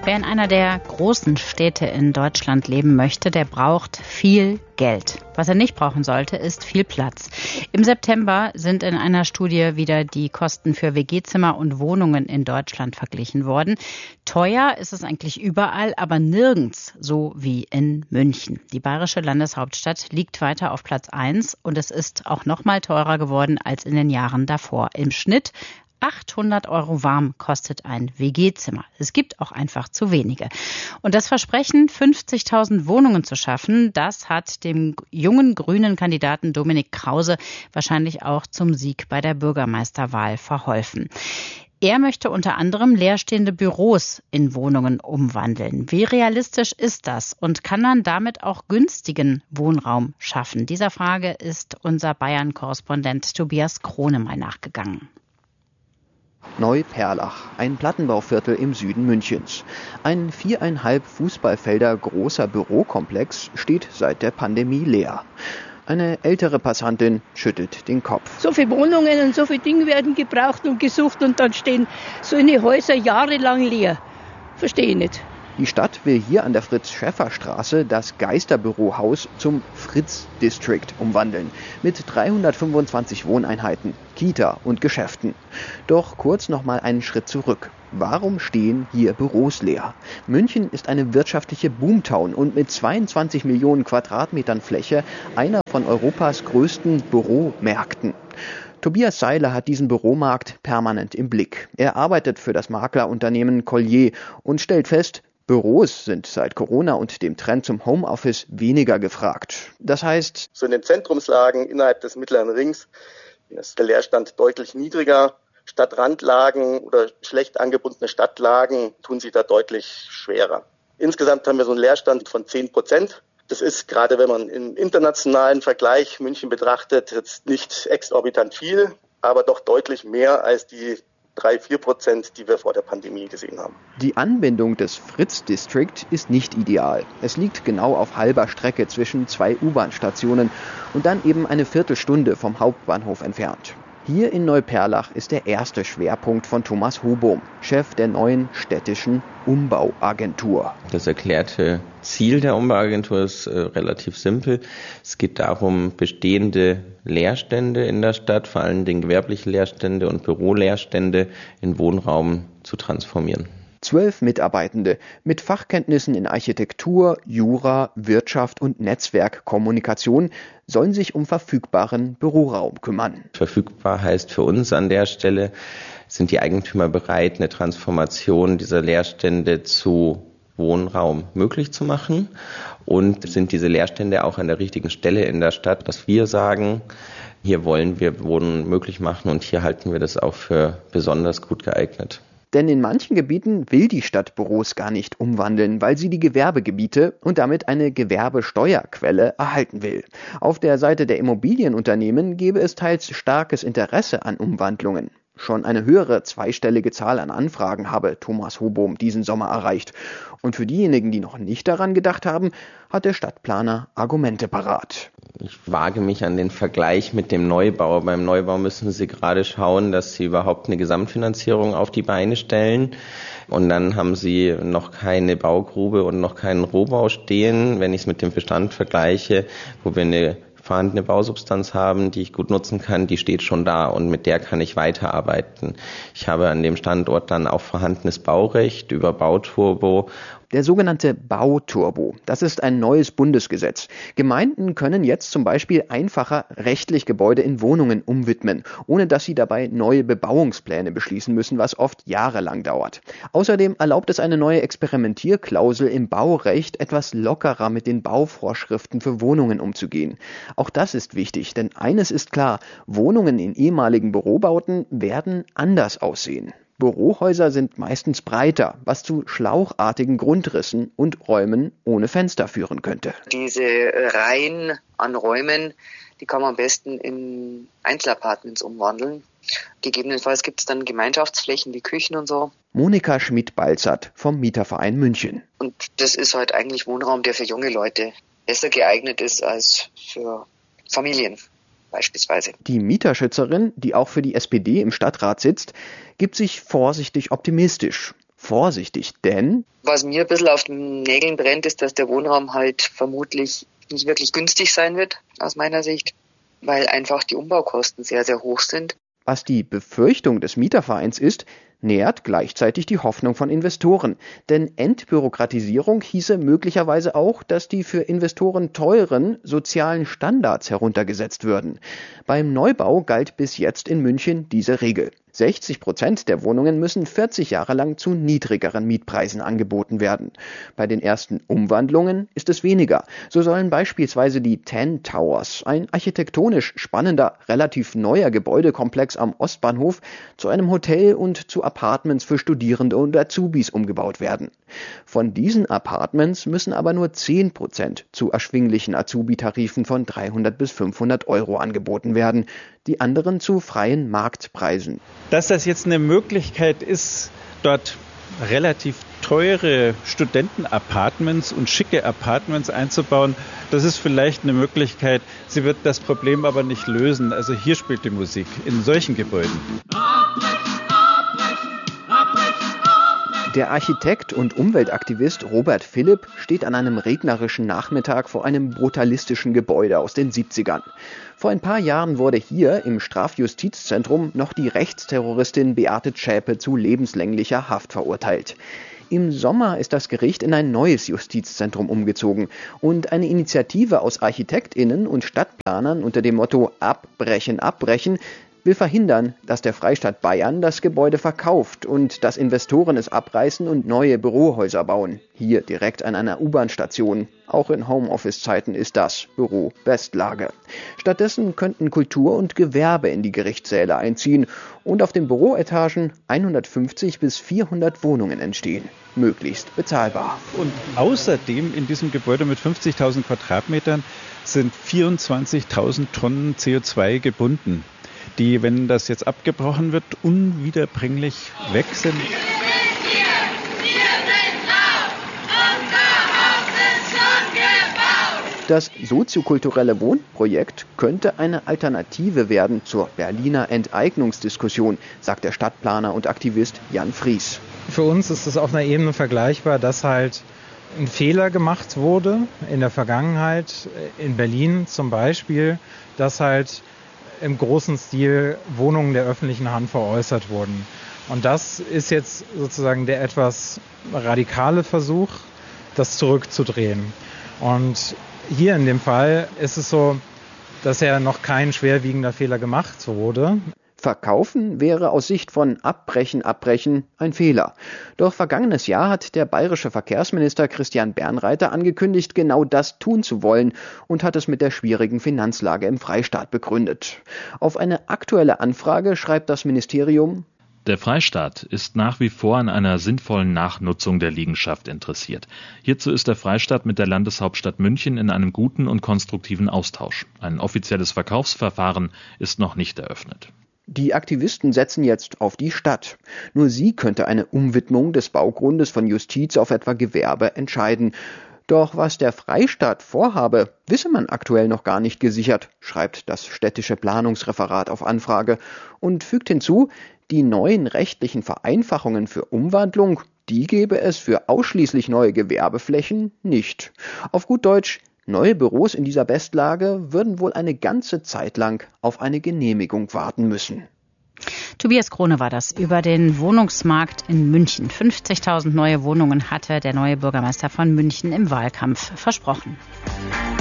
Wer in einer der großen Städte in Deutschland leben möchte, der braucht viel Geld. Was er nicht brauchen sollte, ist viel Platz. Im September sind in einer Studie wieder die Kosten für WG-Zimmer und Wohnungen in Deutschland verglichen worden. Teuer ist es eigentlich überall, aber nirgends so wie in München. Die bayerische Landeshauptstadt liegt weiter auf Platz 1 und es ist auch noch mal teurer geworden als in den Jahren davor. Im Schnitt 800 € warm kostet ein WG-Zimmer. Es gibt auch einfach zu wenige. Und das Versprechen, 50.000 Wohnungen zu schaffen, das hat dem jungen grünen Kandidaten Dominik Krause wahrscheinlich auch zum Sieg bei der Bürgermeisterwahl verholfen. Er möchte unter anderem leerstehende Büros in Wohnungen umwandeln. Wie realistisch ist das? Und kann man damit auch günstigen Wohnraum schaffen? Dieser Frage ist unser Bayern-Korrespondent Tobias Krone mal nachgegangen. Neuperlach, ein Plattenbauviertel im Süden Münchens. Ein 4,5 Fußballfelder großer Bürokomplex steht seit der Pandemie leer. Eine ältere Passantin schüttelt den Kopf. So viele Wohnungen und so viele Dinge werden gebraucht und gesucht und dann stehen so eine Häuser jahrelang leer. Verstehe ich nicht. Die Stadt will hier an der Fritz-Schäffer-Straße das Geisterbürohaus zum Fritz District umwandeln. Mit 325 Wohneinheiten, Kita und Geschäften. Doch kurz noch mal einen Schritt zurück. Warum stehen hier Büros leer? München ist eine wirtschaftliche Boomtown und mit 22 Millionen Quadratmetern Fläche einer von Europas größten Büromärkten. Tobias Seiler hat diesen Büromarkt permanent im Blick. Er arbeitet für das Maklerunternehmen Collier und stellt fest, Büros sind seit Corona und dem Trend zum Homeoffice weniger gefragt. Das heißt, so in den Zentrumslagen innerhalb des Mittleren Rings ist der Leerstand deutlich niedriger. Stadtrandlagen oder schlecht angebundene Stadtlagen tun sich da deutlich schwerer. Insgesamt haben wir so einen Leerstand von 10%. Das ist, gerade wenn man im internationalen Vergleich München betrachtet, jetzt nicht exorbitant viel, aber doch deutlich mehr als die 3-4%, die wir vor der Pandemie gesehen haben. Die Anbindung des Fritz District ist nicht ideal. Es liegt genau auf halber Strecke zwischen 2 U-Bahn-Stationen und dann eben eine Viertelstunde vom Hauptbahnhof entfernt. Hier in Neuperlach ist der erste Schwerpunkt von Thomas Hobom, Chef der neuen städtischen Umbauagentur. Das erklärte Ziel der Umbauagentur ist relativ simpel. Es geht darum, bestehende Leerstände in der Stadt, vor allem den gewerbliche Leerstände und Büroleerstände in Wohnraum zu transformieren. 12 Mitarbeitende mit Fachkenntnissen in Architektur, Jura, Wirtschaft und Netzwerkkommunikation sollen sich um verfügbaren Büroraum kümmern. Verfügbar heißt für uns an der Stelle, sind die Eigentümer bereit, eine Transformation dieser Leerstände zu Wohnraum möglich zu machen und sind diese Leerstände auch an der richtigen Stelle in der Stadt, dass wir sagen, hier wollen wir Wohnen möglich machen und hier halten wir das auch für besonders gut geeignet. Denn in manchen Gebieten will die Stadt Büros gar nicht umwandeln, weil sie die Gewerbegebiete und damit eine Gewerbesteuerquelle erhalten will. Auf der Seite der Immobilienunternehmen gäbe es teils starkes Interesse an Umwandlungen. Schon eine höhere zweistellige Zahl an Anfragen habe Thomas Hobom diesen Sommer erreicht. Und für diejenigen, die noch nicht daran gedacht haben, hat der Stadtplaner Argumente parat. Ich wage mich an den Vergleich mit dem Neubau. Beim Neubau müssen Sie gerade schauen, dass Sie überhaupt eine Gesamtfinanzierung auf die Beine stellen. Und dann haben Sie noch keine Baugrube und noch keinen Rohbau stehen. Wenn ich es mit dem Bestand vergleiche, wo wir eine vorhandene Bausubstanz haben, die ich gut nutzen kann, die steht schon da und mit der kann ich weiterarbeiten. Ich habe an dem Standort dann auch vorhandenes Baurecht über Bauturbo. Der sogenannte Bauturbo, das ist ein neues Bundesgesetz. Gemeinden können jetzt zum Beispiel einfacher rechtlich Gebäude in Wohnungen umwidmen, ohne dass sie dabei neue Bebauungspläne beschließen müssen, was oft jahrelang dauert. Außerdem erlaubt es eine neue Experimentierklausel im Baurecht, etwas lockerer mit den Bauvorschriften für Wohnungen umzugehen. Auch das ist wichtig, denn eines ist klar, Wohnungen in ehemaligen Bürobauten werden anders aussehen. Bürohäuser sind meistens breiter, was zu schlauchartigen Grundrissen und Räumen ohne Fenster führen könnte. Diese Reihen an Räumen, die kann man am besten in Einzelapartments umwandeln. Gegebenenfalls gibt es dann Gemeinschaftsflächen wie Küchen und so. Monika Schmidt-Balzert vom Mieterverein München. Und das ist halt eigentlich Wohnraum, der für junge Leute besser geeignet ist als für Familien beispielsweise. Die Mieterschützerin, die auch für die SPD im Stadtrat sitzt, gibt sich vorsichtig optimistisch. vorsichtig, denn was mir ein bisschen auf den Nägeln brennt, ist, dass der Wohnraum halt vermutlich nicht wirklich günstig sein wird, aus meiner Sicht, weil einfach die Umbaukosten sehr, sehr hoch sind. Was die Befürchtung des Mietervereins ist, nährt gleichzeitig die Hoffnung von Investoren. Denn Entbürokratisierung hieße möglicherweise auch, dass die für Investoren teuren sozialen Standards heruntergesetzt würden. Beim Neubau galt bis jetzt in München diese Regel. 60% der Wohnungen müssen 40 Jahre lang zu niedrigeren Mietpreisen angeboten werden. Bei den ersten Umwandlungen ist es weniger. So sollen beispielsweise die 10 Towers, ein architektonisch spannender, relativ neuer Gebäudekomplex am Ostbahnhof, zu einem Hotel und zu Apartments für Studierende und Azubis umgebaut werden. Von diesen Apartments müssen aber nur 10% zu erschwinglichen Azubi-Tarifen von 300 bis 500 Euro angeboten werden, die anderen zu freien Marktpreisen. Dass das jetzt eine Möglichkeit ist, dort relativ teure Studentenapartments und schicke Apartments einzubauen, das ist vielleicht eine Möglichkeit. Sie wird das Problem aber nicht lösen. Also hier spielt die Musik, in solchen Gebäuden. Der Architekt und Umweltaktivist Robert Philipp steht an einem regnerischen Nachmittag vor einem brutalistischen Gebäude aus den 70ern. Vor ein paar Jahren wurde hier im Strafjustizzentrum noch die Rechtsterroristin Beate Zschäpe zu lebenslänglicher Haft verurteilt. Im Sommer ist das Gericht in ein neues Justizzentrum umgezogen und eine Initiative aus ArchitektInnen und Stadtplanern unter dem Motto Abbrechen, Abbrechen will verhindern, dass der Freistaat Bayern das Gebäude verkauft und dass Investoren es abreißen und neue Bürohäuser bauen. Hier direkt an einer U-Bahn-Station. Auch in Homeoffice-Zeiten ist das Büro Bestlage. Stattdessen könnten Kultur und Gewerbe in die Gerichtssäle einziehen und auf den Büroetagen 150 bis 400 Wohnungen entstehen. Möglichst bezahlbar. Und außerdem in diesem Gebäude mit 50.000 Quadratmetern sind 24.000 Tonnen CO2 gebunden, die, wenn das jetzt abgebrochen wird, unwiederbringlich weg sind. Das soziokulturelle Wohnprojekt könnte eine Alternative werden zur Berliner Enteignungsdiskussion, sagt der Stadtplaner und Aktivist Jan Fries. Für uns ist es auf einer Ebene vergleichbar, dass halt ein Fehler gemacht wurde in der Vergangenheit, in Berlin zum Beispiel, dass halt im großen Stil Wohnungen der öffentlichen Hand veräußert wurden. Und das ist jetzt sozusagen der etwas radikale Versuch, das zurückzudrehen. Und hier in dem Fall ist es so, dass ja noch kein schwerwiegender Fehler gemacht wurde. Verkaufen wäre aus Sicht von Abbrechen ein Fehler. Doch vergangenes Jahr hat der bayerische Verkehrsminister Christian Bernreiter angekündigt, genau das tun zu wollen und hat es mit der schwierigen Finanzlage im Freistaat begründet. Auf eine aktuelle Anfrage schreibt das Ministerium: Der Freistaat ist nach wie vor an einer sinnvollen Nachnutzung der Liegenschaft interessiert. Hierzu ist der Freistaat mit der Landeshauptstadt München in einem guten und konstruktiven Austausch. Ein offizielles Verkaufsverfahren ist noch nicht eröffnet. Die Aktivisten setzen jetzt auf die Stadt. Nur sie könnte eine Umwidmung des Baugrundes von Justiz auf etwa Gewerbe entscheiden. Doch was der Freistaat vorhabe, wisse man aktuell noch gar nicht gesichert, schreibt das städtische Planungsreferat auf Anfrage und fügt hinzu, die neuen rechtlichen Vereinfachungen für Umwandlung, die gebe es für ausschließlich neue Gewerbeflächen nicht. Auf gut Deutsch, neue Büros in dieser Bestlage würden wohl eine ganze Zeit lang auf eine Genehmigung warten müssen. Tobias Krone war das über den Wohnungsmarkt in München. 50.000 neue Wohnungen hatte der neue Bürgermeister von München im Wahlkampf versprochen.